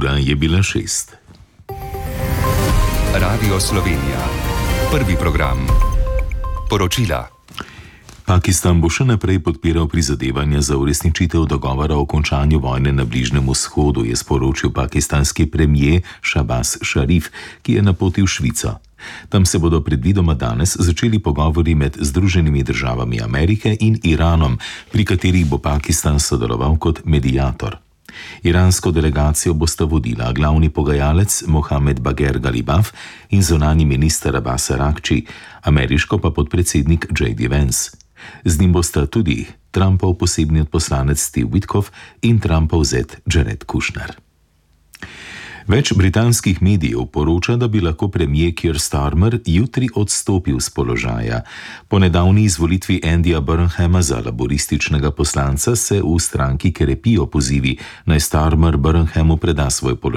Ura je bila 6. Radio Slovenija. Prvi program. Poročila. Pakistan bo še naprej podpiral prizadevanja za uresničitev dogovora o končanju vojne na Bližnjem vzhodu, je sporočil pakistanski premier Shahbaz Sharif, ki je na poti v Švico. Tam se bodo predvidoma danes začeli pogovori med Združenimi državami Amerike in Iranom, pri katerih bo Pakistan sodeloval kot mediator. Iransko delegacijo bosta vodila glavni pogajalec Mohamed Bagher Ghalibaf in zunanji minister Abbas Araghchi, ameriško pa podpredsednik J.D. Vance. Z njim bosta tudi Trumpov posebni odposlanec Steve Witkoff in Trumpov zet Jared Kushner. Več britanskih medijev poroča, da bi lahko premier Keir Starmer jutri odstopil z položaja. Po nedavni izvolitvi Andyja Burnhama za laborističnega poslanca se v stranki krepijo pozivi, naj Starmer Burnhamu preda svoj položaj.